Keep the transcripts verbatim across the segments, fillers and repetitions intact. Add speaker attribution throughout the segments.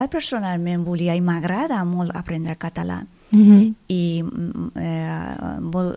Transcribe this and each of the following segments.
Speaker 1: personalment volia i m'agrada molt aprendre català.
Speaker 2: Uh-huh.
Speaker 1: I eh, vol,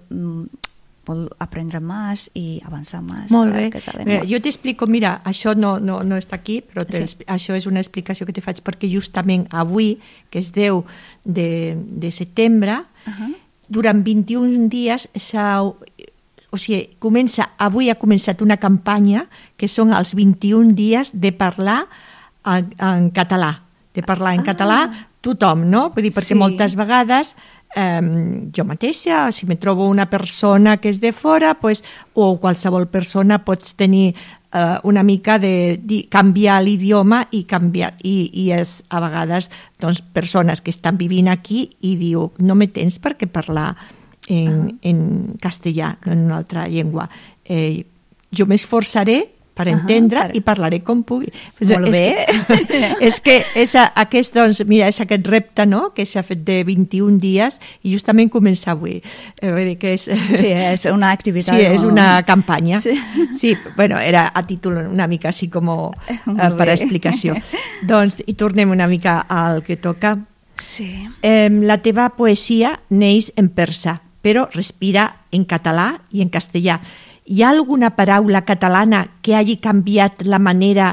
Speaker 1: vol aprendre més i avançar més.
Speaker 2: Molt bé. Mira, jo t'explico, mira, això no, no, no està aquí, però sí. Això és una explicació que te faig perquè justament avui, que és deu de, de setembre, uh-huh. durant vint-i-un dies s'ha... O sigui, comença, avui ha començat una campanya que són els vint-i-un dies de parlar en, en català. De parlar en ah. català tothom, no? Vull dir, perquè sí. moltes vegades eh, jo mateixa, si me trobo una persona que és de fora, pues, o qualsevol persona pots tenir eh, una mica de, de canviar l'idioma i canviar, i, i és a vegades doncs, persones que estan vivint aquí i diu, no me tens per què parlar en, uh-huh. en castellà, en una altra llengua. Eh, jo m'esforçaré per entendre uh-huh, per... i parlaré com pugui.
Speaker 1: Molt bé.
Speaker 2: És que, és, que és, aquest, doncs, mira, és aquest repte, no?, que s'ha fet de vint-i-un dies i justament comença avui. Eh, vull dir que és...
Speaker 1: Sí, és una activitat.
Speaker 2: Sí, és una campanya. Sí, sí, bueno, era a títol una mica així com eh, per explicació. Doncs, i tornem una mica al que toca.
Speaker 1: Sí.
Speaker 2: Eh, la teva poesia neix en persa, però respira en català i en castellà. Hi ha alguna paraula catalana que hagi canviat la manera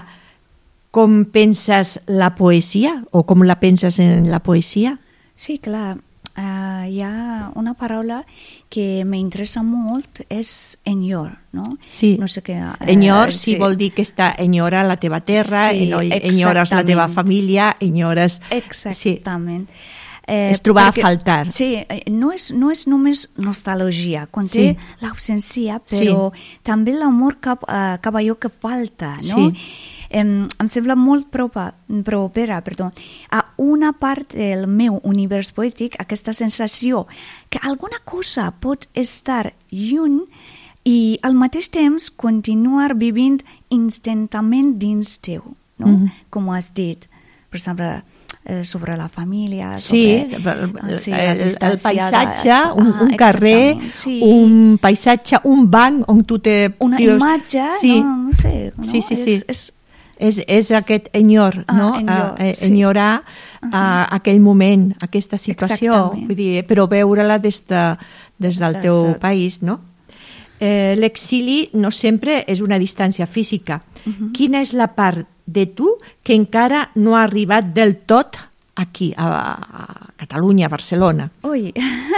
Speaker 2: com penses la poesia o com la penses en la poesia?
Speaker 1: Sí, clar. Uh, hi ha una paraula que m'interessa molt, és enyor, no?
Speaker 2: Sí.
Speaker 1: No sé què... Uh,
Speaker 2: enyor,
Speaker 1: sí.
Speaker 2: sí, vol dir que està enyora la teva terra, sí, enyores la teva família, enyores...
Speaker 1: Exactament.
Speaker 2: Sí. Eh, es trobar
Speaker 1: perquè,
Speaker 2: a faltar.
Speaker 1: Sí, no és, no és només nostalgia, conté sí. l'absència, però sí. també l'amor cap, uh, cap a allò que falta, no? Sí. Em, em sembla molt propa, propera perdó, a una part del meu univers poètic, aquesta sensació que alguna cosa pot estar lluny i al mateix temps continuar vivint instantament dins teu, no? Mm-hmm. Com has dit, per exemple, sobre la família,
Speaker 2: sobre, sí, el, sí, el, el paisatge, de... un, un ah, carrer, sí. un paisatge, un banc on tu te...
Speaker 1: Una
Speaker 2: dius,
Speaker 1: imatge,
Speaker 2: sí.
Speaker 1: no, no sé. No?
Speaker 2: Sí, sí, sí.
Speaker 1: És, és...
Speaker 2: És, és aquest enyor, ah, no?
Speaker 1: Enyor,
Speaker 2: a, a,
Speaker 1: sí.
Speaker 2: enyorar uh-huh. a, aquell moment, aquesta situació, vull dir, però veure-la des, de, des del teu Exacte. país, no? Eh, l'exili no sempre és una distància física. Uh-huh. Quina és la part de tu que encara no ha arribat del tot aquí, a, a Catalunya, a Barcelona?
Speaker 1: Ui!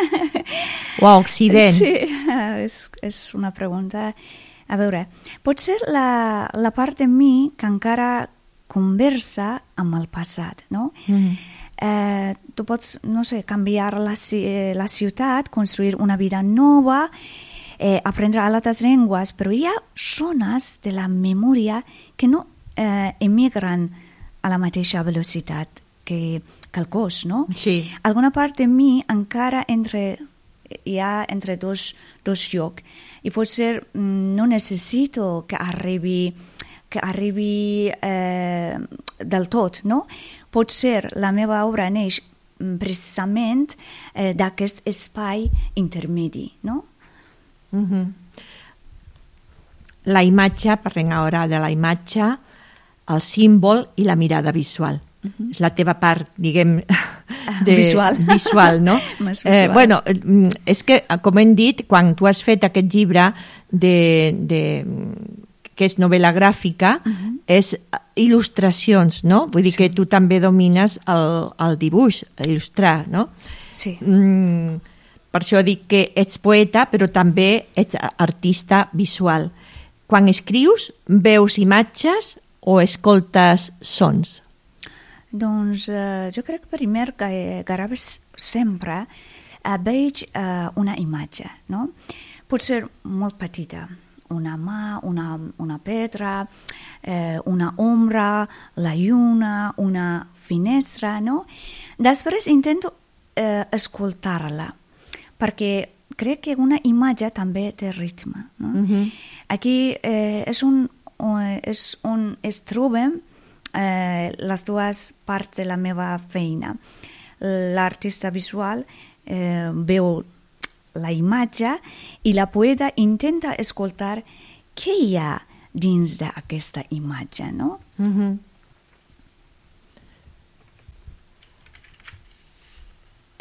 Speaker 2: O a Occident?
Speaker 1: Sí, és, és una pregunta... A veure, potser la, la part de mi que encara conversa amb el passat, no? Mm. Eh, tu pots, no sé, canviar la, la ciutat, construir una vida nova, eh, aprendre altres llengües, però hi ha zones de la memòria que no eh, emigren a la mateixa velocitat que, que el cos, no?
Speaker 2: Sí.
Speaker 1: Alguna part de mi encara entre, hi ha entre dos, dos llocs. I potser no necessito que arribi, que arribi eh, del tot, no? Potser la meva obra neix precisament eh, d'aquest espai intermedi, no?
Speaker 2: Mm-hmm. La imatge, parlem ara de la imatge, el símbol i la mirada visual. Uh-huh. És la teva part, diguem, de
Speaker 1: visual,
Speaker 2: visual no?
Speaker 1: Més visual.
Speaker 2: Eh, bueno, és que, com hem dit, quan tu has fet aquest llibre de, de, que és novel·la gràfica, uh-huh. és il·lustracions, no? Vull dir sí. que tu també domines el, el dibuix, il·lustrar, no?
Speaker 1: Sí.
Speaker 2: Mm, per això dic que ets poeta, però també ets artista visual. Quan escrius, veus imatges o escoltes sons?
Speaker 1: Doncs eh, jo crec primer que gairebé sempre eh, veig eh, una imatge, no? Pot ser molt petita, una mà, una, una pedra, eh, una ombra, la lluna, una finestra, no? Després intento eh, escoltar-la, perquè crec que una imatge també té ritme, no? Mm-hmm. Aquí eh, és, un, és on es trobem Eh, les dues parts de la meva feina. L'artista visual eh, veu la imatge i la poeta intenta escoltar què hi ha dins d'aquesta imatge, no?
Speaker 2: Mm-hmm.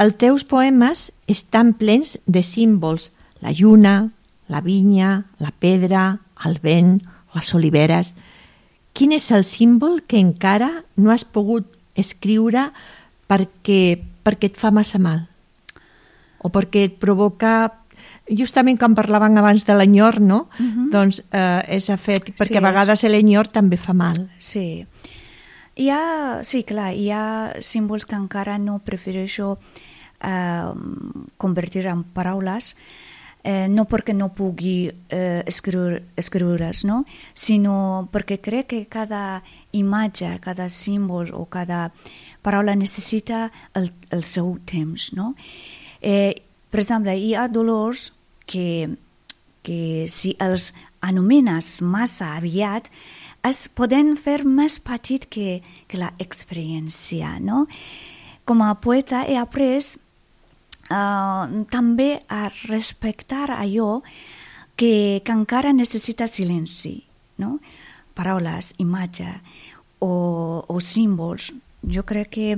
Speaker 2: els teus poemes estan plens de símbols. La lluna, la vinya, la pedra, el vent, les oliveres. Quin és el símbol que encara no has pogut escriure perquè, perquè et fa massa mal? O perquè et provoca... Justament quan parlàvem abans de l'enyor, no? Uh-huh. Doncs eh, és fet, perquè sí, a vegades l'enyor també fa mal.
Speaker 1: Sí. Hi ha, sí, clar, hi ha símbols que encara no prefereixo eh, convertir en paraules, eh, no perquè no pugui eh, escriure, escriure's, no? Sinó perquè crec que cada imatge, cada símbol o cada paraula necessita el, el seu temps, no? Eh, per exemple, hi ha dolors que, que si els anomenes massa aviat es poden fer més petit que, que l'experiència, no? Com a poeta he après uh, també a respectar allò que, que encara necessita silenci, no? Paraules, imatge o, o símbols. Jo crec que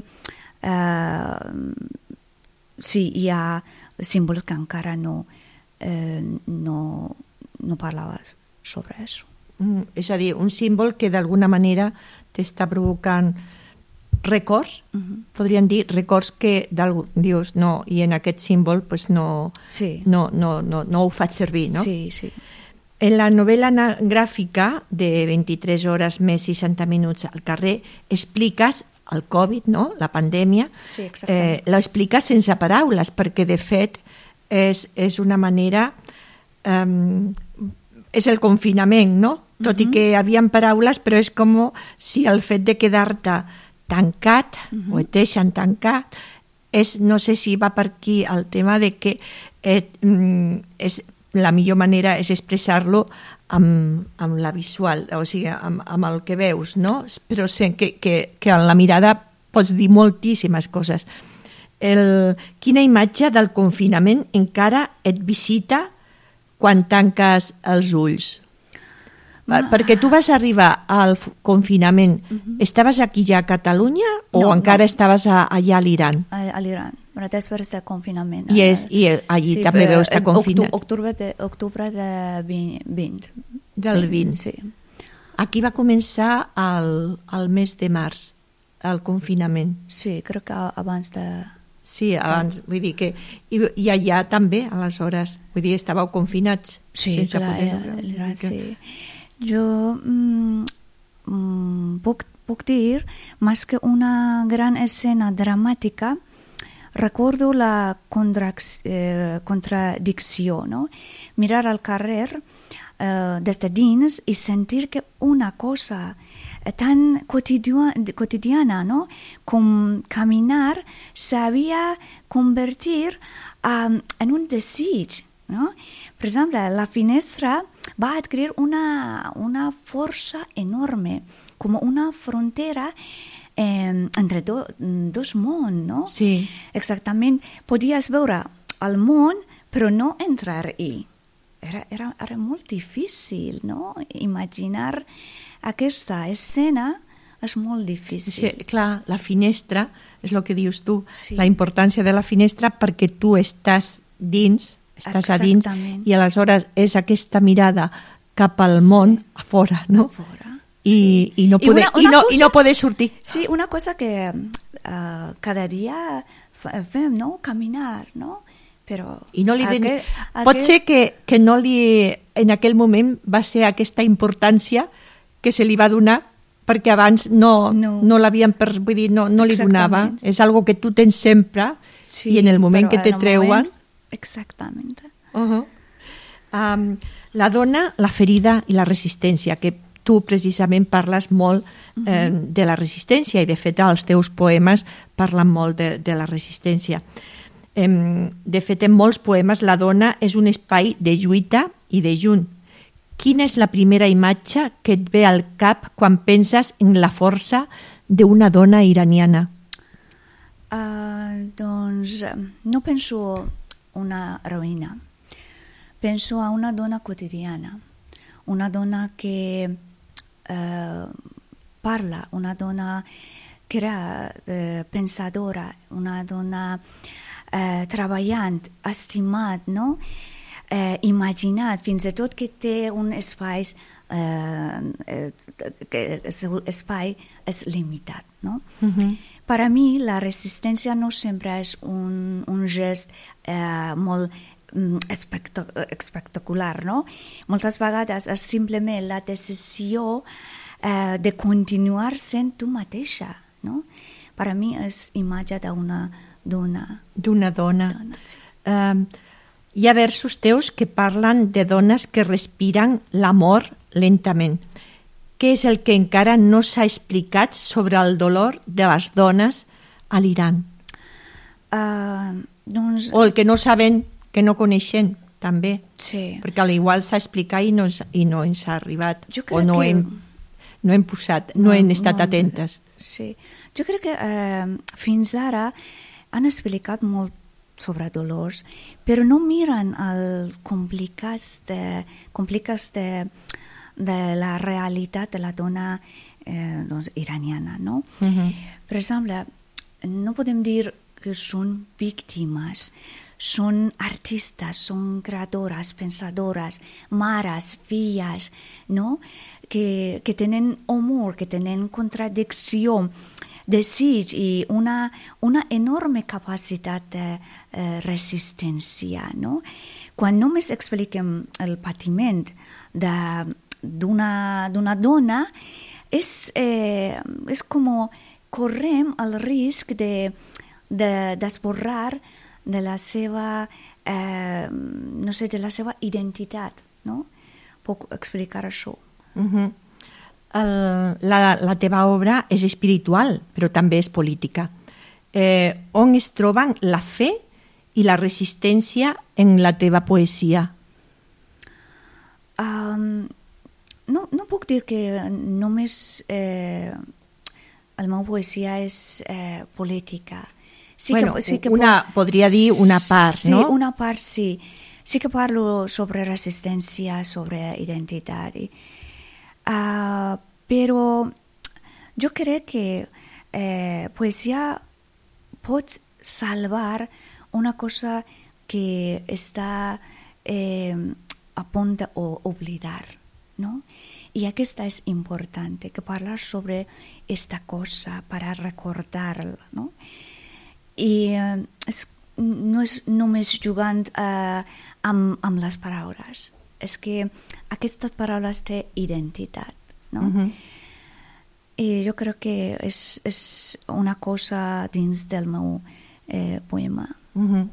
Speaker 1: uh, sí, hi ha símbols que encara no, eh, no, no parlaves sobre això.
Speaker 2: Mm, és a dir, un símbol que d'alguna manera t'està provocant records, uh-huh. podríem dir records que dius, no, i en aquest símbol pues, no,
Speaker 1: sí.
Speaker 2: no, no, no, no ho faig servir, no?
Speaker 1: Sí, sí.
Speaker 2: En la novel·la gràfica de vint-i-tres hores més seixanta minuts al carrer expliques el Covid, no? La pandèmia,
Speaker 1: sí,
Speaker 2: eh, l'expliques sense paraules, perquè de fet és, és una manera... Eh, és el confinament, no? Tot uh-huh. i que hi havia paraules, però és com si el fet de quedar-te tancat uh-huh. o et deixen tancat, és, no sé si va per aquí el tema de que et, mm, és, la millor manera és expressar-lo amb, amb la visual, o sigui, amb, amb el que veus, no? Però sé que, que, que en la mirada pots dir moltíssimes coses. El, quina imatge del confinament encara et visita quan tanques els ulls? Ah. Perquè tu vas arribar al confinament, uh-huh. estaves aquí ja a Catalunya o
Speaker 1: no,
Speaker 2: encara
Speaker 1: no.
Speaker 2: estaves a, allà a l'Iran?
Speaker 1: A, a l'Iran, però després del confinament.
Speaker 2: I, és, i allí sí, també veus estar confinat?
Speaker 1: Octubre de, octubre de vint.
Speaker 2: Del vint.
Speaker 1: Sí.
Speaker 2: Aquí va començar el, el mes de març, el confinament.
Speaker 1: Sí, crec que abans de...
Speaker 2: Sí, abans, vull dir que... I, i allà també, aleshores, vull dir, estàveu confinats.
Speaker 1: Sí, clar, poder, eh, sí. Jo mm, puc, puc dir, més que una gran escena dramàtica, recordo la eh, contradicció, no? Mirar al carrer eh, des de dins i sentir que una cosa tan quotidiana, no? Com caminar s'havia convertit um, en un desig, no? Per exemple, la finestra va adquirir una, una força enorme, com una frontera eh, entre do, dos mons, no?
Speaker 2: Sí.
Speaker 1: Exactament. Podies veure el món, però no entrar-hi. Era, era, era molt difícil, no? Imaginar aquesta escena és molt difícil.
Speaker 2: Sí, clar, la finestra, és el que dius tu,
Speaker 1: sí.
Speaker 2: La importància de la finestra perquè tu estàs dins, estàs
Speaker 1: Exactament.
Speaker 2: a dins, i aleshores és aquesta mirada cap al sí. món a fora, no?
Speaker 1: A fora.
Speaker 2: I,
Speaker 1: sí.
Speaker 2: i, no poder, I, una, una i, no, cosa, i no poder sortir.
Speaker 1: Sí, una cosa que uh, cada dia fem, no? Caminar, no? Però
Speaker 2: I no li den...
Speaker 1: aquel,
Speaker 2: Pot
Speaker 1: aquel...
Speaker 2: ser que, que no li, en aquell moment va ser aquesta importància que se li va donar perquè abans no, no. no l'havien, per, vull dir, no, no li donava. És algo que tu tens sempre sí, i en el moment que te treuen... Moment...
Speaker 1: Exactament.
Speaker 2: Uh-huh. Um, la dona, la ferida i la resistència, que tu precisament parles molt eh, uh-huh. de la resistència i de fet els teus poemes parlen molt de, de la resistència. Um, de fet, en molts poemes la dona és un espai de lluita i de junt. Quina és la primera imatge que et ve al cap quan penses en la força d'una dona iraniana?
Speaker 1: Uh, doncs no penso una heroïna. Penso a una dona quotidiana, una dona que uh, parla, una dona que era uh, pensadora, una dona eh, treballant, estimat, no? eh, imaginat, fins i tot que té un espai, eh, eh, que el seu espai és limitat. No?
Speaker 2: Uh-huh.
Speaker 1: Per a mi, la resistència no sempre és un, un gest eh, molt espectacular, no? Moltes vegades és simplement la decisió eh, de continuar sent tu mateixa, no? Per a mi és imatge d'una dona.
Speaker 2: D'una dona.
Speaker 1: dona sí.
Speaker 2: uh, hi ha versos teus que parlen de dones que respiren l'amor lentament. Què és el que encara no s'ha explicat sobre el dolor de les dones a l'Iran?
Speaker 1: Uh, doncs...
Speaker 2: O el que no saben, que no coneixen, també.
Speaker 1: Sí.
Speaker 2: Perquè a l'igual s'ha explicat i no, i no ens ha arribat.
Speaker 1: Jo
Speaker 2: o no,
Speaker 1: que...
Speaker 2: hem, no hem posat, no, no hem estat no, atentes.
Speaker 1: Sí. Jo crec que eh, fins ara han explicat molt sobre dolors, però no miren els complicats de, complicats de, de la realitat de la dona eh, doncs, iraniana, no?
Speaker 2: Uh-huh.
Speaker 1: Per exemple, no podem dir que són víctimes, són artistes, són creadores, pensadores, mares, filles, no? que, que tenen humor, que tenen contradicció, desig i una, una enorme capacitat de eh, resistència. No? Quan només expliquem el patiment d'una dona, és, eh, és com correm el risc de, de desborrar de la seva, eh, no sé, de la seva identitat, no? Puc explicar això.
Speaker 2: Uh-huh. El, la, la teva obra és espiritual, però també és política. Eh, on es troben la fe i la resistència en la teva poesia?
Speaker 1: Um, no, no puc dir que només eh, la meva poesia és eh, política. Sí
Speaker 2: bueno,
Speaker 1: que, sí que
Speaker 2: una,
Speaker 1: puc,
Speaker 2: podria dir una part,
Speaker 1: sí,
Speaker 2: no?
Speaker 1: Sí, una part, sí. Sí que parlo sobre resistència, sobre identitat. Uh, però jo crec que eh, poesia pot salvar una cosa que està eh, a punt d'oblidar, no? I aquesta és important, que parlar sobre esta cosa para recordar-la, no? I eh, és, no és només jugant eh, amb, amb les paraules, és que aquestes paraules té identitat, no? Uh-huh. I jo crec que és, és una cosa dins del meu eh, poema.
Speaker 2: Uh-huh.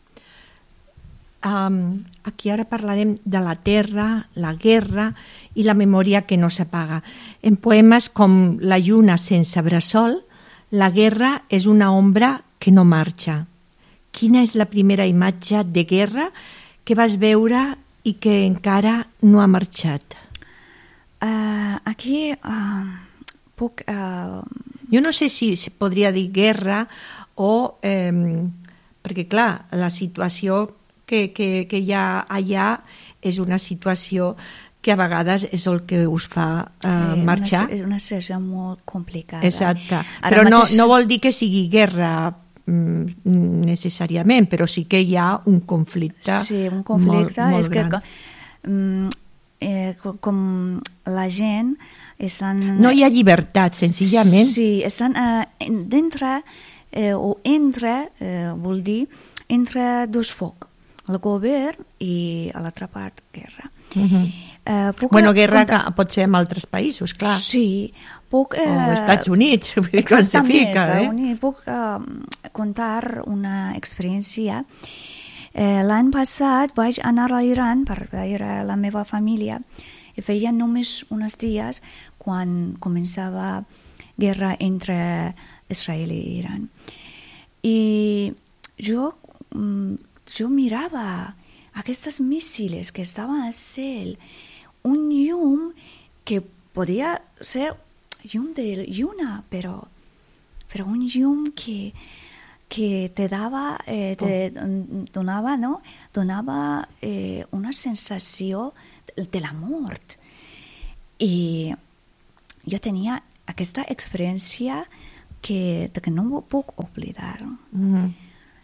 Speaker 2: Um, aquí ara parlarem de la terra, la guerra i la memòria que no s'apaga. En poemes com La lluna sense bressol, la guerra és una ombra que no marxa. Quina és la primera imatge de guerra que vas veure i que encara no ha marxat?
Speaker 1: Uh, aquí uh, puc... Uh...
Speaker 2: Jo no sé si se podria dir guerra o... Eh, perquè, clar, la situació que, que, que hi ha allà és una situació que a vegades és el que us fa uh, marxar.
Speaker 1: És una, una situació molt complicada.
Speaker 2: Exacte. Ara però mateix... no, no vol dir que sigui guerra necessàriament, però sí que hi ha un conflicte,
Speaker 1: sí, un conflicte
Speaker 2: molt, molt
Speaker 1: és
Speaker 2: gran.
Speaker 1: Que, um, eh, com la gent estan...
Speaker 2: No hi ha llibertat, senzillament.
Speaker 1: Sí, estan uh, dintre eh, o entre, eh, vol dir, entre dos focs, el govern i a l'altra part, guerra.
Speaker 2: Uh-huh. Eh, bueno, guerra que pot ser en altres països, clar.
Speaker 1: Sí, puc... Eh,
Speaker 2: o Estats Units, vull dir, quan se fica. Eh?
Speaker 1: Puc eh, contar una experiència. Eh, L'any passat vaig anar a Iran per veure la meva família i feia només uns dies quan començava guerra entre Israel i Iran. I jo, jo mirava aquestes míssiles que estaven al cel, un llum que podia ser llum de lluna, però, però un llum que, que te dava, eh, te donava, no? donava eh, una sensació de, de la mort. I jo tenia aquesta experiència que, que no ho puc oblidar.
Speaker 2: Mm.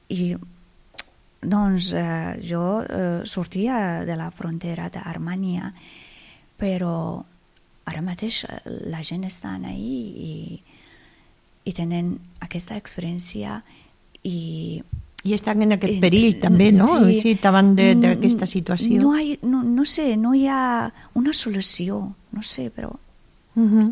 Speaker 1: I doncs eh, jo eh, sortia de la frontera d'Armènia, però ara mateix la gent està ahí i, i tenen aquesta experiència i...
Speaker 2: I estan en aquest perill també, no?
Speaker 1: Sí,
Speaker 2: sí davant d'aquesta situació.
Speaker 1: No, hay, no, no sé, no hi ha una solució, no sé, però...
Speaker 2: Uh-huh.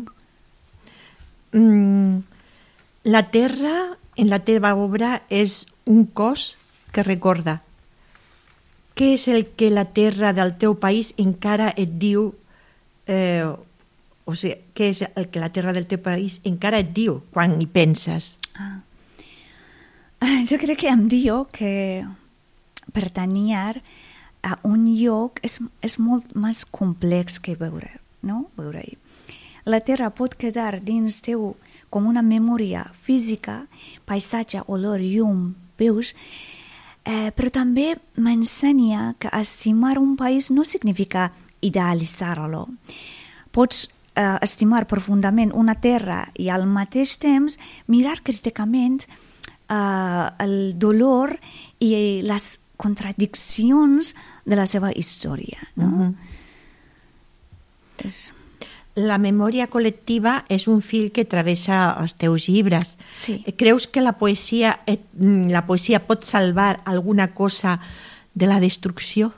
Speaker 2: Mm, la terra, en la teva obra, és un cos que recorda. Què és el que la terra del teu país encara et diu, eh, o sigui, què és el que la terra del teu país encara et diu quan hi penses?
Speaker 1: Ah. Jo crec que em diu que pertanyar a un lloc és, és molt més complex que veure, no? Veure-hi. La terra pot quedar dins teu com una memòria física, paisatge, olor, llum, veus, eh, però també m'ensenya que estimar un país no significa idealitzar-lo. Pots eh, estimar profundament una terra i al mateix temps mirar críticament Uh, el dolor i les contradiccions de la seva història. No?
Speaker 2: Uh-huh.
Speaker 1: és...
Speaker 2: La memòria col·lectiva és un fil que travessa els teus llibres.
Speaker 1: Sí.
Speaker 2: Creus que la poesia, la poesia pot salvar alguna cosa de la destrucció?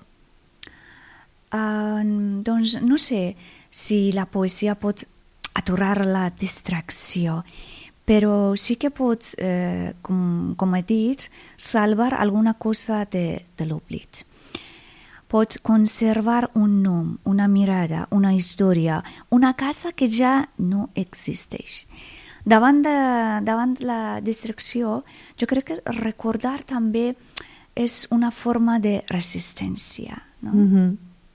Speaker 1: Uh, doncs no sé si la poesia pot aturar la distracció, però sí que pot, eh, com, com he dit, salvar alguna cosa de, de l'oblit. Pot conservar un nom, una mirada, una història, una casa que ja no existeix. Davant de, davant la distracció, jo crec que recordar també és una forma de resistència. No?
Speaker 2: Mm-hmm.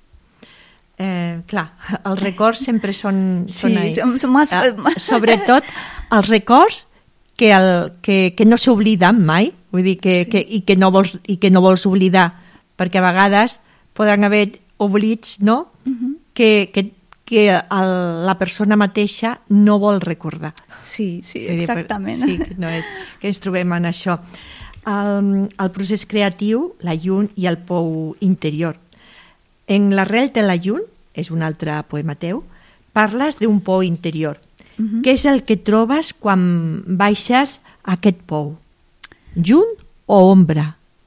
Speaker 2: Eh, clar, els records sempre són,
Speaker 1: sí,
Speaker 2: són ahí.
Speaker 1: Som, som més...
Speaker 2: uh, sobretot els records que, el, que, que no s'obliden mai, vull dir que, sí. que, i, que no vols, i que no vols oblidar, perquè a vegades poden haver oblits, no? Uh-huh. que, que, que el, la persona mateixa no vol recordar.
Speaker 1: Sí, sí, exactament.
Speaker 2: Dir, sí, no és que ens trobem en això. El, el procés creatiu, la llum i el pou interior. En l'arrel de la llum, és un altre poema teu, parles d'un pou interior. Uh-huh. Què és el que trobes quan baixes a aquest pou? Llum o ombra?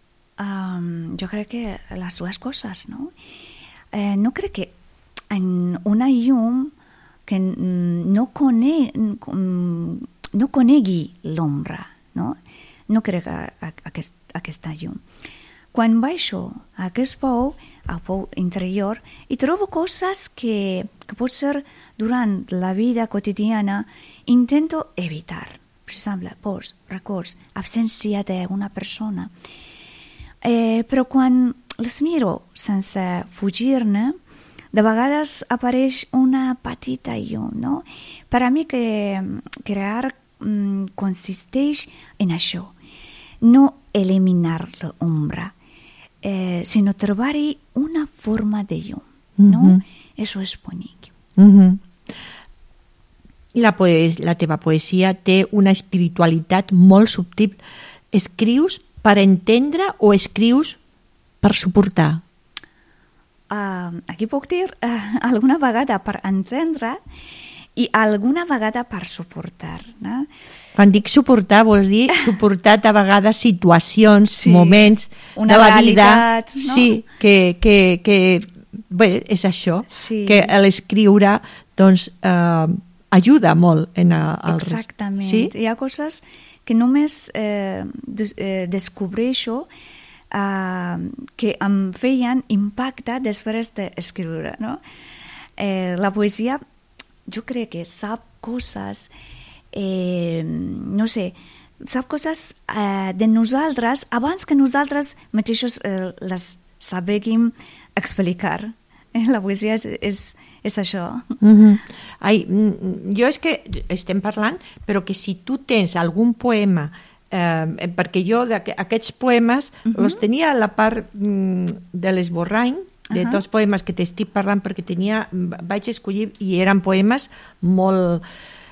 Speaker 1: Um, jo crec que les dues coses, no? Eh, no crec que en una llum que no, cone, no conegui l'ombra, no? No crec a, a, a aquest, aquesta llum. Quan baixo a aquest pou, al pou interior, i trobo coses que, que pot ser durant la vida quotidiana intento evitar. Per exemple, pors, records, absència d'una persona. Eh, però quan les miro sense fugir-ne, de vegades apareix una petita llum, no? Per a mi que crear mm, consisteix en això, no eliminar l'ombra, Eh, sinó trobar-hi una forma de llum, no? Uh-huh. Això és bonic.
Speaker 2: Uh-huh. La, poes, la teva poesia té una espiritualitat molt subtil. Escrius per entendre o escrius per suportar?
Speaker 1: Uh, aquí puc dir uh, alguna vegada per entendre i alguna vegada per suportar, no?
Speaker 2: Quan dic suportar, vols dir suportar a vegades situacions, sí, moments
Speaker 1: una
Speaker 2: de la
Speaker 1: realitat,
Speaker 2: vida.
Speaker 1: No?
Speaker 2: Sí, que, que, que bé, és això, sí. Que l'escriure doncs, eh, ajuda molt en el...
Speaker 1: Exactament.
Speaker 2: Sí?
Speaker 1: Hi ha coses que només eh, des, eh, descobreixo eh, que em feien impacte després d'escriure, no? Eh, la poesia, jo crec que sap coses... Eh, no sé, sap coses eh, de nosaltres abans que nosaltres mateixos eh, les sabem explicar. Eh, la poesia és, és, és això.
Speaker 2: Mm-hmm. Ai, jo és que estem parlant, però que si tu tens algun poema, eh, perquè jo aquests poemes mm-hmm. els tenia a la part mm, de l'esborrany, de uh-huh. tots els poemes que t'estic parlant, perquè tenia, vaig escollir i eren poemes molt...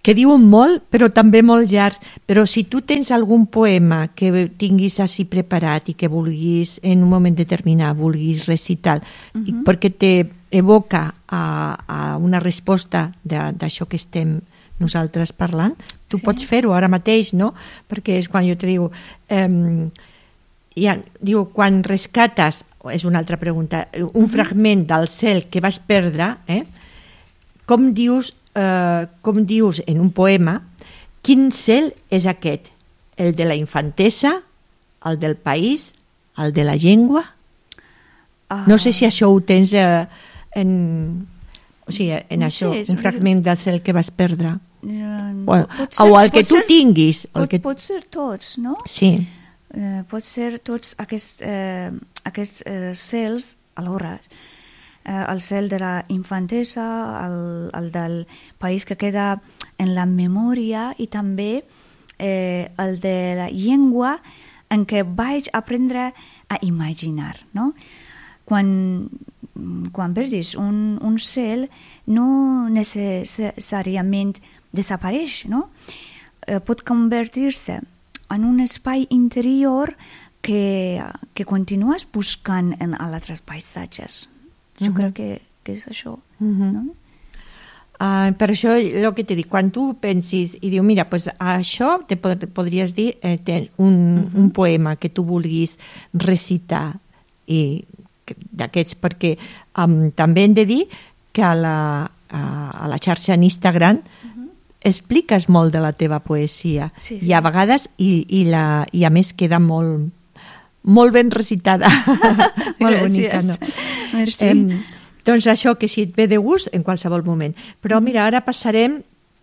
Speaker 2: que diuen molt, però també molt llargs. Però si tu tens algun poema que tinguis així preparat i que vulguis, en un moment determinat, vulguis recitar, uh -huh. perquè te evoca a, a una resposta d'això que estem nosaltres parlant, tu sí. pots fer-ho ara mateix, no? Perquè és quan jo te diu... Eh, ja, diu, quan rescates, és una altra pregunta, un uh -huh. fragment del cel que vas perdre, eh? com dius, eh, com dius en un poema, quin cel és aquest? El de la infantesa, el del país, el de la llengua? Uh... No sé si això ho tens eh, en, o sigui, en no això, sé, un fragment del cel que vas perdre. Uh, o, ser, o el que tu ser, tinguis.
Speaker 1: El
Speaker 2: pot,
Speaker 1: que... pot ser tots, no?
Speaker 2: Sí.
Speaker 1: Uh, pot ser tots aquests, uh, aquests uh, cels alhora. Uh, el cel de la infantesa, el, el del país que queda en la memòria i també eh, el de la llengua en què vaig aprendre a imaginar, no? Quan, quan perdis un, un cel no necessàriament desapareix, no? Eh, pot convertir-se en un espai interior que, que continues buscant en altres paisatges. Jo uh -huh. crec que, que és això. Uh -huh. No?
Speaker 2: Uh, per això, el que t'he dit, quan tu pensis i dius, mira, pues, això te pod podries dir eh, un, uh -huh. un poema que tu vulguis recitar i d'aquests, perquè um, també hem de dir que a la, a, a la xarxa en Instagram uh -huh. expliques molt de la teva poesia sí, sí. i a vegades, i, i, la, i a més queda molt, molt ben recitada. Molt bonica, no?
Speaker 1: Merci.
Speaker 2: Eh, doncs això, que si et ve de gust, en qualsevol moment. Però mira, ara passarem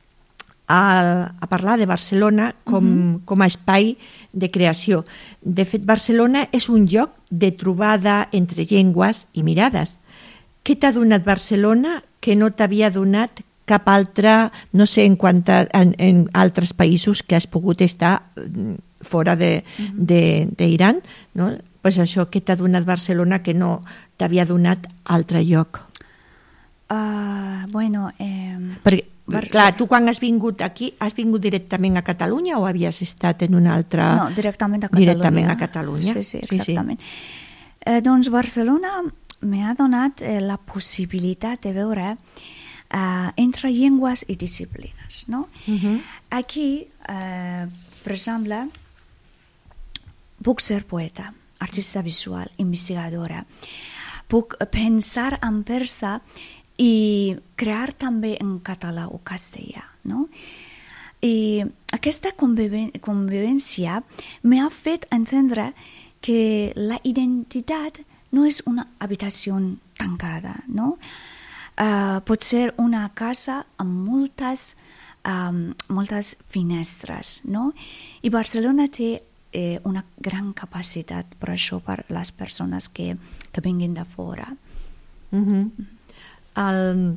Speaker 2: a, a parlar de Barcelona com, uh-huh. com a espai de creació. De fet, Barcelona és un lloc de trobada entre llengües i mirades. Què t'ha donat Barcelona que no t'havia donat cap altre, no sé en, quanta, en, en altres països que has pogut estar fora d'Iran, no? Pues això que t'ha donat Barcelona que no t'havia donat altre lloc.
Speaker 1: Uh, bueno... Eh,
Speaker 2: Perquè, Bar clar, tu quan has vingut aquí, has vingut directament a Catalunya o havies estat en una altra...
Speaker 1: No, directament a Catalunya.
Speaker 2: Directament a Catalunya.
Speaker 1: Sí, sí, exactament. Sí, sí. Eh, doncs Barcelona m'ha donat eh, la possibilitat de veure eh, entre llengües i disciplines, no? Uh -huh. Aquí, eh, per exemple, puc ser poeta, artista visual, investigadora. Puc pensar en persa i crear també en català o castellà, no? I aquesta conviven convivència m'ha fet entendre que la identitat no és una habitació tancada, no? Uh, pot ser una casa amb moltes, um, moltes finestres, no? I Barcelona té eh, una gran capacitat per això, per les persones que, que vinguin de fora.
Speaker 2: Mm-hmm. El...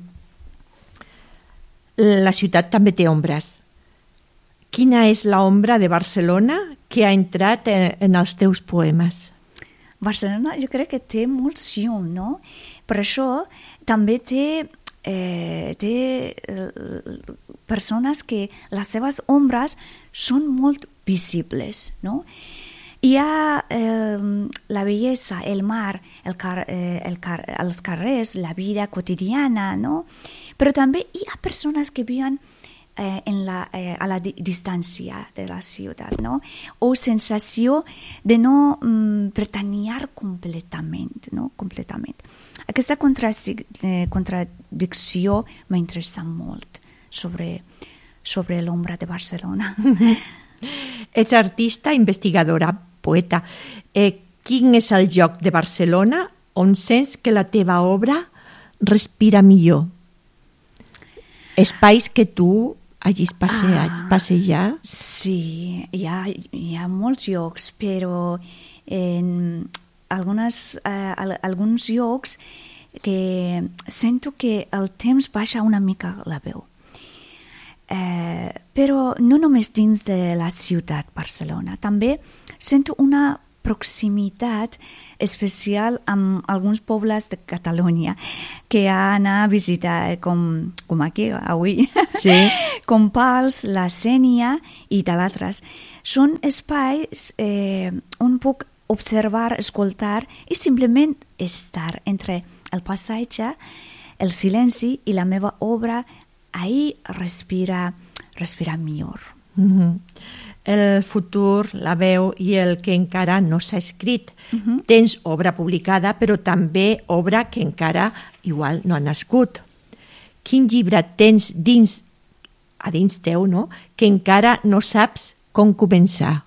Speaker 2: La ciutat també té ombres. Quina és l'ombra de Barcelona que ha entrat en, en els teus poemes?
Speaker 1: Barcelona jo crec que té molts llum, no? Per això també té, eh, té eh, persones que les seves ombres són molt visibles, no? Hi ha eh, la bellesa, el mar, el car eh, el car els carrers, la vida quotidiana, no? Però també hi ha persones que viuen eh, en la, eh, a la di distància de la ciutat, no? O sensació de no mm, pertanyar completament, no? Completament. Aquesta eh, contradicció m'interessa molt sobre, sobre l'ombra de Barcelona.
Speaker 2: Ets artista, investigadora, poeta. Eh, quin és el lloc de Barcelona on sents que la teva obra respira millor? Espais que tu hagis passejat, ah, passejat?
Speaker 1: Sí, hi ha, hi ha molts llocs, però en algunes, eh, alguns llocs que sento que el temps baixa una mica la veu. Eh, però no només dins de la ciutat Barcelona, també sento una proximitat especial amb alguns pobles de Catalunya que ha d'anar a visitar, com, com aquí, avui,
Speaker 2: sí.
Speaker 1: com Pals, la Sénia i d'altres. Són espais eh, on puc observar, escoltar i simplement estar entre el passatge, el silenci i la meva obra. Ahir respira, respira millor.
Speaker 2: Mm-hmm. El futur, la veu i el que encara no s'ha escrit.
Speaker 1: Uh-huh.
Speaker 2: Tens obra publicada, però també obra que encara igual no ha nascut. Quin llibre tens dins, a dins teu, no?, que encara no saps com començar?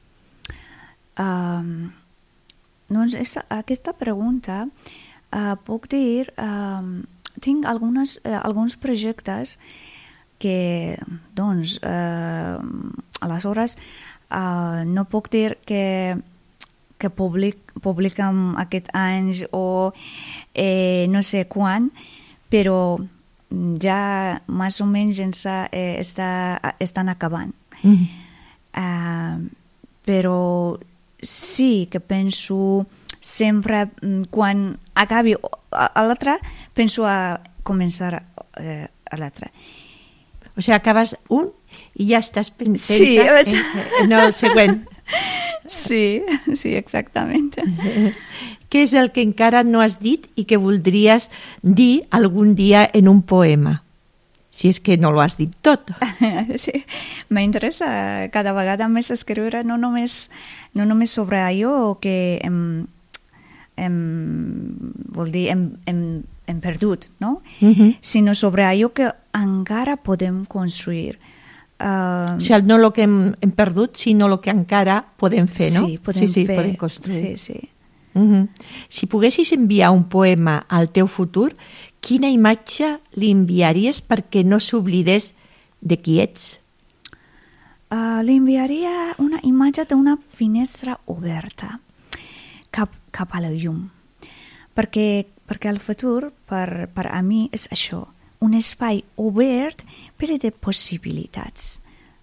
Speaker 1: Um, doncs esta, aquesta pregunta uh, puc dir, um, tinc algunes, uh, alguns projectes que, doncs, uh, aleshores uh, no puc dir que, que public, publicam aquest any o eh, no sé quan, però ja més o menys ens, eh, està, estan acabant. Mm-hmm. Uh, però sí que penso sempre, quan acabi a l'altre, penso a començar eh, a l'altre.
Speaker 2: O sigui, acabes un i ja estàs pensant
Speaker 1: sí,
Speaker 2: en, en el següent.
Speaker 1: Sí, sí, exactament.
Speaker 2: Què és el que encara no has dit i que voldries dir algun dia en un poema? Si és que no lo has dit tot.
Speaker 1: Sí, m'interessa cada vegada més escriure no només, no només sobre allò que hem, hem, vol dir, hem, hem, hem perdut, no? Uh-huh. Sinó sobre allò que encara podem construir. Uh,
Speaker 2: o sigui, no el que hem, hem perdut, sinó el que encara podem fer, no?
Speaker 1: Sí, podem
Speaker 2: sí, sí,
Speaker 1: fer.
Speaker 2: Podem construir.
Speaker 1: Sí, sí.
Speaker 2: Uh-huh. Si poguessis enviar un poema al teu futur, quina imatge li enviaries perquè no s'oblidés de qui ets?
Speaker 1: Uh, li enviaria una imatge d'una finestra oberta cap, cap a la llum. Perquè, perquè el futur, per, per a mi, és això, un espai obert ple de possibilitats.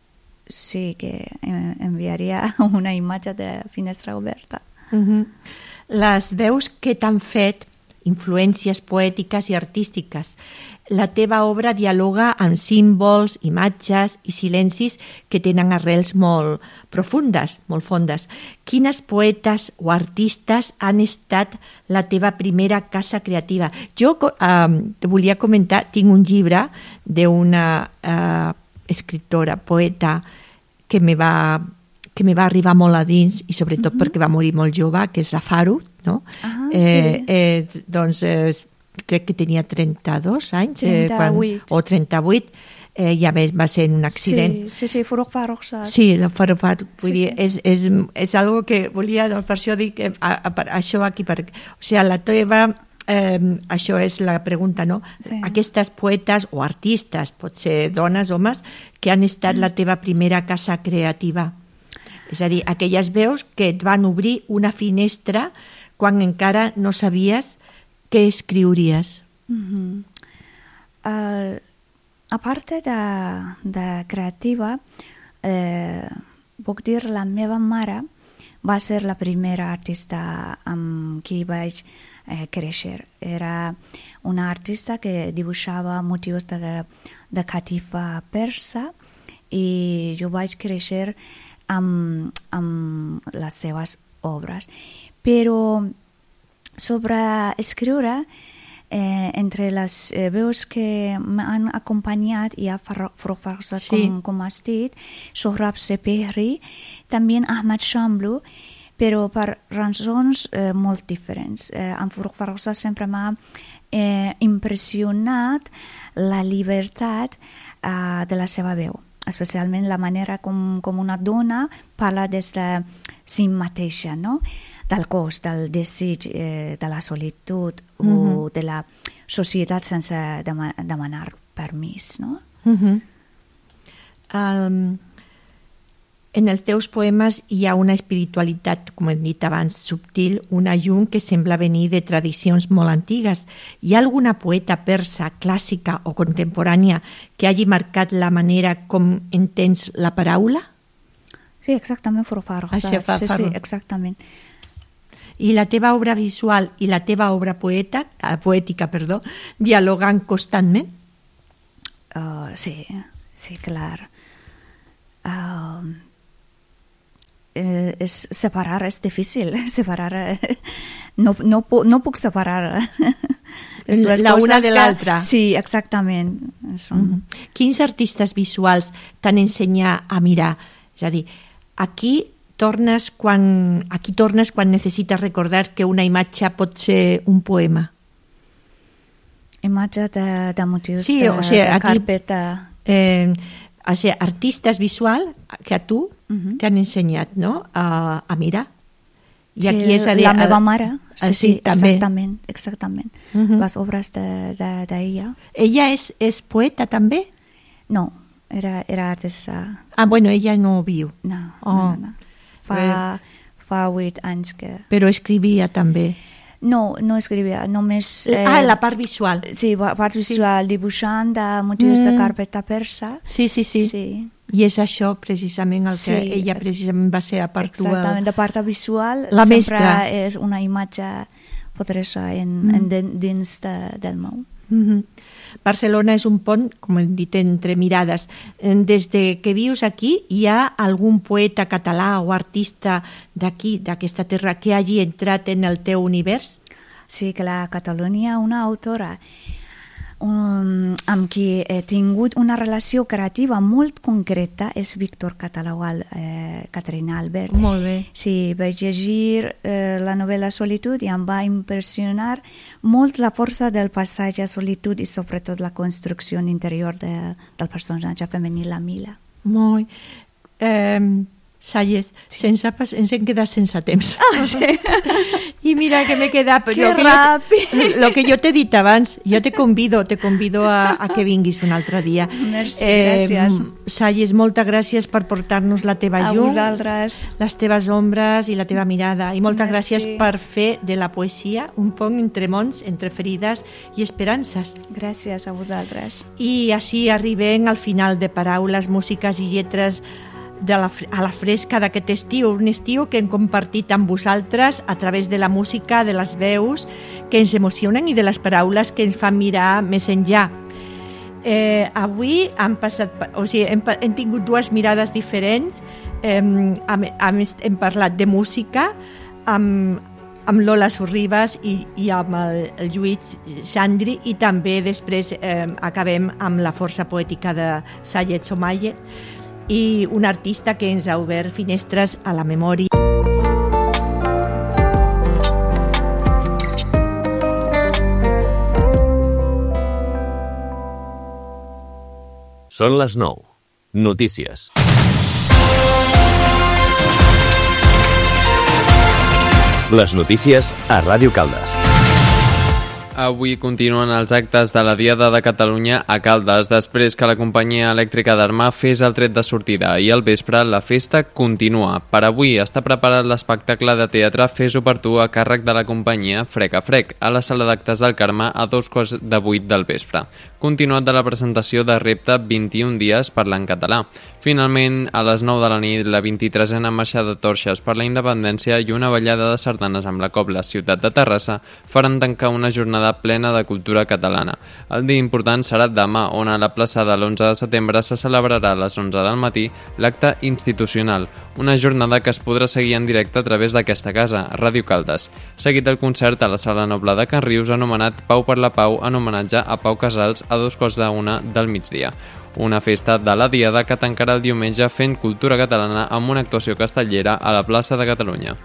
Speaker 1: Sí que enviaria una imatge de finestra oberta.
Speaker 2: Uh-huh. Les veus que t'han fet, influències poètiques i artístiques. La teva obra dialoga amb símbols, imatges i silencis que tenen arrels molt profundes, molt fondes. Quines poetes o artistes han estat la teva primera casa creativa? Jo eh, te volia comentar, tinc un llibre d'una eh, escriptora, poeta, que me va... que me va arribar molt a dins i sobretot uh-huh. perquè va morir molt jove, que és la Faro, no?
Speaker 1: Ah,
Speaker 2: eh,
Speaker 1: sí.
Speaker 2: eh, doncs eh, crec que tenia trenta-dos anys.
Speaker 1: trenta-vuit.
Speaker 2: Eh, quan, o trenta-vuit, eh, ja va ser en un accident.
Speaker 1: Sí, sí, sí, Farrokh Farrokhzad.
Speaker 2: Sí, la Farrokh Farrokhzad. Vull
Speaker 1: sí,
Speaker 2: dir,
Speaker 1: sí.
Speaker 2: És, és, és algo que volia, doncs, per això dic, a, a, a, això aquí, per, o sigui, la teva... Eh, això és la pregunta, no? Sí. Aquestes poetes o artistes, pot ser dones, homes, que han estat mm. la teva primera casa creativa. És a dir, aquelles veus que et van obrir una finestra quan encara no sabies què escriuries.
Speaker 1: Mm-hmm. Uh, a part de, de creativa, eh, puc dir la meva mare va ser la primera artista amb qui vaig eh, créixer. Era una artista que dibuixava motius de, de catifa persa i jo vaig créixer amb, amb les seves obres. Però sobre escriure, eh, entre les eh, veus que m'han acompanyat, hi ha Farrokh Farrokhzad, sí. com, com has dit, Sohrab Sepehri, també Ahmad Shamlou, però per raons eh, molt diferents. Eh, amb Farrokh Farrokhzad sempre m'ha eh, impressionat la llibertat eh, de la seva veu, especialment la manera com, com una dona parla des de si mateixa, no? Del cos, del desig, eh, de la solitud mm-hmm. o de la societat sense dema- demanar permís, no?
Speaker 2: Mm-hmm. Um, en els teus poemes hi ha una espiritualitat, com hem dit abans, subtil, una llum que sembla venir de tradicions molt antigues. Hi ha alguna poeta persa, clàssica o contemporània que hagi marcat la manera com entens la paraula?
Speaker 1: Sí, exactament, forfar-se.
Speaker 2: Això fa
Speaker 1: sí,
Speaker 2: farro.
Speaker 1: sí, exactament.
Speaker 2: I la teva obra visual i la teva obra poeta, eh, poètica, perdó, dialogant constantment?
Speaker 1: Uh, sí, sí, clar. Uh, eh, és, separar és difícil, separar... Eh, no, no, no puc separar
Speaker 2: la una de l'altra.
Speaker 1: Sí, exactament. Són...
Speaker 2: Mm-hmm. Quins artistes visuals t'han ensenyat a mirar? És a dir, aquí tornes quan, aquí tornes quan necessites recordar que una imatge pot ser un poema.
Speaker 1: Imatge de, de motius
Speaker 2: sí,
Speaker 1: de,
Speaker 2: o sigui,
Speaker 1: de
Speaker 2: aquí,
Speaker 1: carpeta.
Speaker 2: Eh, o sigui, artistes visuals que a tu
Speaker 1: uh-huh.
Speaker 2: t'han ensenyat, no?, a, a mirar. I
Speaker 1: sí,
Speaker 2: aquí és a dir,
Speaker 1: la meva mare, sí,
Speaker 2: sí,
Speaker 1: sí,
Speaker 2: també.
Speaker 1: exactament, exactament. Uh-huh. Les obres d'ella. De, de, de
Speaker 2: ella és, és poeta també?
Speaker 1: No, era, era artista.
Speaker 2: Ah, bueno, ella no viu.
Speaker 1: No,
Speaker 2: oh.
Speaker 1: no, no, no. Fa, fa vuit anys que...
Speaker 2: Però escrivia també?
Speaker 1: No, no escrivia, només...
Speaker 2: Eh, ah, la part visual.
Speaker 1: Sí, la part visual, sí. Dibuixant de motius mm. de carpeta persa.
Speaker 2: Sí, sí, sí,
Speaker 1: sí.
Speaker 2: I és això precisament el
Speaker 1: sí.
Speaker 2: que ella precisament va ser a part tu.
Speaker 1: Exactament, de part visual
Speaker 2: la
Speaker 1: sempre
Speaker 2: mestra.
Speaker 1: És una imatge poderosa en, mm. en dins de, del meu.
Speaker 2: Mm-hmm. Barcelona és un pont, com hem dit, entre mirades. Des de que vius aquí, hi ha algun poeta català o artista d'aquí, d'aquesta terra, que hagi entrat en el teu univers?
Speaker 1: Sí, que la Catalunya, una autora um, amb qui he tingut una relació creativa molt concreta és Víctor Catalaual, eh, Caterina Albert.
Speaker 2: Molt bé.
Speaker 1: Sí, vaig llegir eh, la novel·la Solitud i em va impressionar molt la força del passatge a Solitud i sobretot la construcció interior de, del personatge femení, la Mila.
Speaker 2: Molt. Eh, Salles, sí. sense, ens hem quedat sense temps.
Speaker 1: Ah, sí.
Speaker 2: I mira que m'he quedat...
Speaker 1: Que lo ràpid!
Speaker 2: Que jo, lo que jo t'he dit abans, jo te convido, te convido a, a que vinguis un altre dia.
Speaker 1: Merci, eh, gràcies.
Speaker 2: Salles, moltes gràcies per portar-nos la teva
Speaker 1: a
Speaker 2: llum,
Speaker 1: vosaltres.
Speaker 2: Les teves ombres i la teva mirada. I moltes
Speaker 1: Merci.
Speaker 2: gràcies per fer de la poesia un pont entre mons, entre ferides i esperances.
Speaker 1: Gràcies a vosaltres.
Speaker 2: I així arribem al final de Paraules, Músiques i Lletres de la, a la fresca d'aquest estiu, un estiu que hem compartit amb vosaltres a través de la música, de les veus que ens emocionen i de les paraules que ens fan mirar més enllà. Eh, avui hem, passat, o sigui, hem, hem tingut dues mirades diferents, eh, hem, hem parlat de música amb, amb Lola Sorribas i, i amb el, el Lluís Xandri, i també després eh, acabem amb la força poètica de Sayed Somaye, i un artista que ens ha obert finestres a la memòria.
Speaker 3: Són les nou. Notícies. Les notícies a Ràdio Caldes.
Speaker 4: Avui continuen els actes de la Diada de Catalunya a Caldes, després que la companyia elèctrica d'Armà fes el tret de sortida, i al vespre la festa continua. Per avui està preparat l'espectacle de teatre Fes-ho per tu a càrrec de la companyia Frec a Frec, a la sala d'actes del Carme a dos quarts de vuit del vespre. Continuat de la presentació de repte vint-i-un dies parlant català. Finalment, a les nou de la nit, la vint-i-tresena marxa de torxes per la independència i una ballada de sardanes amb la Cobla Ciutat de Terrassa faran tancar una jornada plena de cultura catalana. El dia important serà demà, on a la plaça de l'onze de setembre se celebrarà a les onze del matí l'acte institucional, una jornada que es podrà seguir en directe a través d'aquesta casa, Ràdio Caldes. Seguit el concert a la Sala Noble de Can Rius, anomenat Pau per la Pau, en homenatge a Pau Casals, a dos quarts d'una del migdia. Una festa de la Diada que tancarà el diumenge fent cultura catalana amb una actuació castellera a la plaça de Catalunya.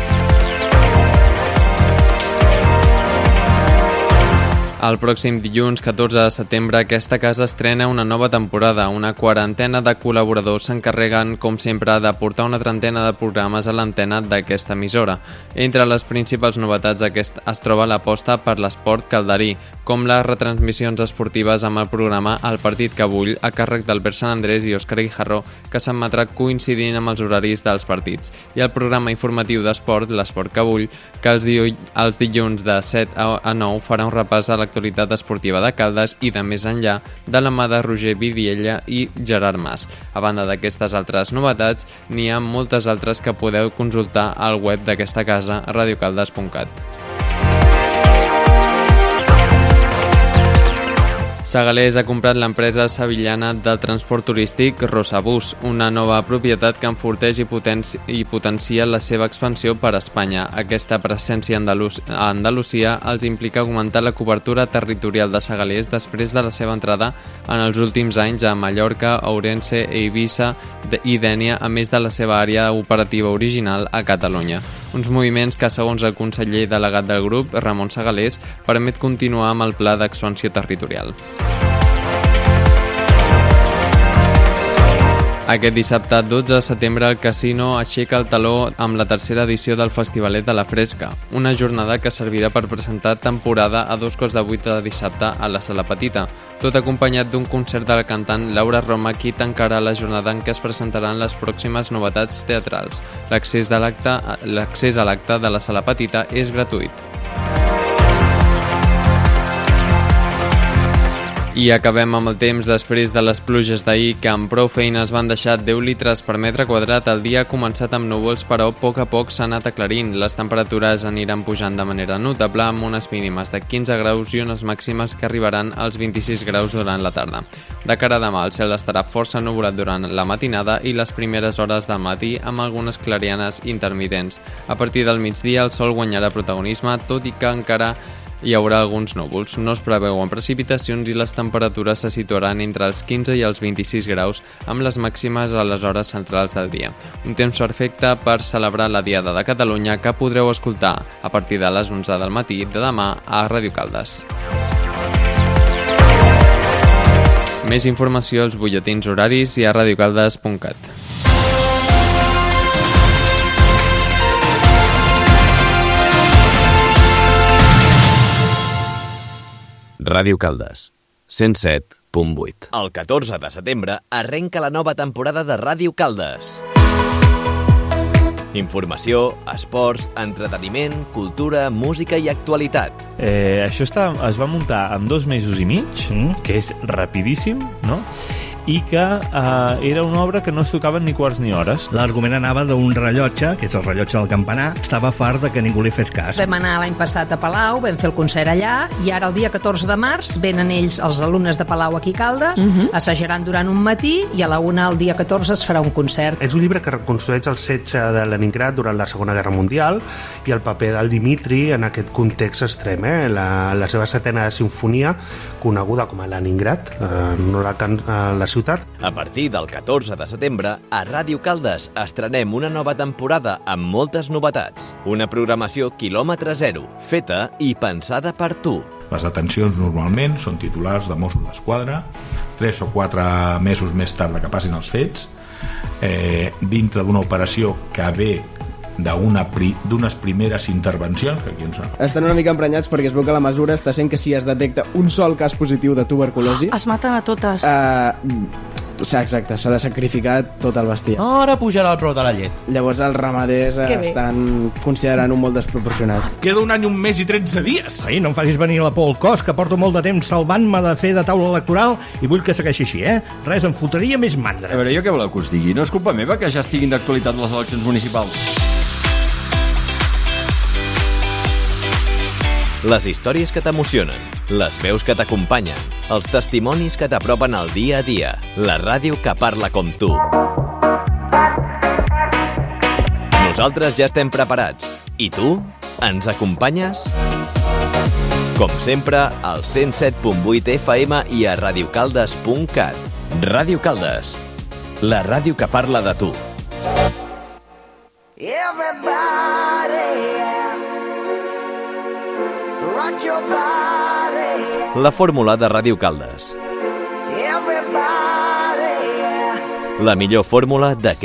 Speaker 4: El pròxim dilluns, catorze de setembre, aquesta casa estrena una nova temporada. Una quarantena de col·laboradors s'encarreguen, com sempre, de portar una trentena de programes a l'antena d'aquesta emissora. Entre les principals novetats d'aquest es troba l'aposta per l'esport calderí, com les retransmissions esportives amb el programa El Partit que vull, a càrrec d'Albert Sant Andrés i Òscar Guijarro, que s'emetrà coincidint amb els horaris dels partits, i el programa informatiu d'esport, l'Esport que vull, que els, di els dilluns de set a nou farà un repàs a l'actualitat l'actualitat esportiva de Caldes i de més enllà de la mà de Roger Vidiella i Gerard Mas. A banda d'aquestes altres novetats, n'hi ha moltes altres que podeu consultar al web d'aquesta casa, radiocaldes punt cat. Segalers ha comprat l'empresa sevillana de transport turístic Rosabús, una nova propietat que enforteix i, potenci i potencia la seva expansió per Espanya. Aquesta presència a Andalús a Andalusia els implica augmentar la cobertura territorial de Segalers després de la seva entrada en els últims anys a Mallorca, Ourense, Eivissa i Dénia, a més de la seva àrea operativa original a Catalunya. Uns moviments que, segons el conseller delegat del grup, Ramon Segalers, permet continuar amb el pla d'expansió territorial. Aquest dissabte, dotze de setembre, el casino aixeca el taló amb la tercera edició del Festivalet de la Fresca, una jornada que servirà per presentar temporada a dos quarts de vuit de dissabte a la Sala Petita, tot acompanyat d'un concert de la cantant Laura Roma, qui tancarà la jornada en què es presentaran les pròximes novetats teatrals. L'accés de l'acte, l'accés a l'acte de la Sala Petita és gratuït. I acabem amb el temps després de les pluges d'ahir, que amb prou feines van deixar deu litres per metre quadrat. El dia ha començat amb núvols, però a poc a poc s'ha anat aclarint. Les temperatures aniran pujant de manera notable, amb unes mínimes de quinze graus i unes màximes que arribaran als vint-i-sis graus durant la tarda. De cara a demà, el cel estarà força ennuvolat durant la matinada i les primeres hores del matí, amb algunes clarianes intermitents. A partir del migdia, el sol guanyarà protagonisme, tot i que encara hi haurà alguns núvols. No es preveuen precipitacions i les temperatures se situaran entre els quinze i els vint-i-sis graus, amb les màximes a les hores centrals del dia. Un temps perfecte per celebrar la Diada de Catalunya, que podreu escoltar a partir de les onze del matí de demà a Ràdio Caldes. Més informació als butlletins horaris i a radiocaldes punt cat.
Speaker 3: Ràdio Caldes, cent set punt vuit.
Speaker 5: El catorze de setembre arrenca la nova temporada de Ràdio Caldes. Informació, esports, entreteniment, cultura, música i actualitat.
Speaker 6: Eh, això està, es va muntar en dos mesos i mig, mm. que és rapidíssim, no? I que eh, era una obra que no es tocaven ni quarts ni hores.
Speaker 7: L'argument anava d'un rellotge, que és el rellotge del campanar, estava fart de que ningú li fes cas.
Speaker 8: Vam anar l'any passat a Palau, vam fer el concert allà, i ara el dia catorze de març venen ells, els alumnes de Palau aquí a Caldes, uh-huh. assajaran durant un matí i a la una el dia catorze es farà un concert.
Speaker 9: És un llibre que reconstrueix el setge de Leningrad durant la Segona Guerra Mundial i el paper del Dimitri en aquest context extrem. Eh? La, la seva setena sinfonia, coneguda com a Leningrad, eh, no la, eh, la ciutat.
Speaker 5: A partir del catorze de setembre, a Ràdio Caldes estrenem una nova temporada amb moltes novetats. Una programació quilòmetre zero, feta i pensada per tu.
Speaker 10: Les detencions normalment són titulars de Mossos d'Esquadra, tres o quatre mesos més tard que passin els fets, eh, dintre d'una operació que ve d'unes pri, primeres intervencions que aquí ens...
Speaker 11: Estan una mica emprenyats perquè es veu que la mesura està sent que si es detecta un sol cas positiu de tuberculosi...
Speaker 12: Es maten a totes.
Speaker 11: Uh, sí, exacte, s'ha de sacrificar tot el bestiar.
Speaker 13: Ara pujarà el preu de la llet.
Speaker 11: Llavors els ramaders uh, estan considerant-ho molt desproporcionat.
Speaker 10: Queda un any, un mes i tretze dies.
Speaker 7: Ai, no em facis venir la por al cos, que porto molt de temps salvant-me de fer de taula electoral i vull que segueixi així, eh? Res, em fotria més mandra.
Speaker 13: A veure, jo què voleu que us digui? No és culpa meva que ja estiguin d'actualitat les eleccions municipals.
Speaker 5: Les històries que t'emocionen, les veus que t'acompanyen, els testimonis que t'apropen al dia a dia, la ràdio que parla com tu. Nosaltres ja estem preparats. I tu? Ens acompanyes? Com sempre, al cent set punt vuit F M i a radiocaldes punt cat. Ràdio Caldes, la ràdio que parla de tu. La fórmula de Ràdio Caldes. La millor fórmula d'aquest